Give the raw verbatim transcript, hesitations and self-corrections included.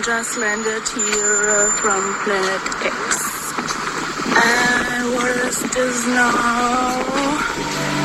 just landed here from Planet X. And what is this now?